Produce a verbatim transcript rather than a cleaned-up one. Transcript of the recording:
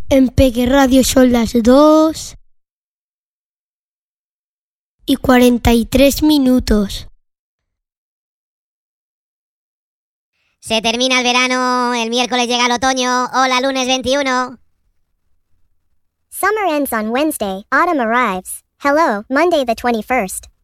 En Peque Radio son las dos y cuarenta y tres minutos. Se termina el verano, el miércoles llega el otoño. Hola, lunes veintiuno. Summer ends on Wednesday, autumn arrives. Hello, Monday the twenty-first.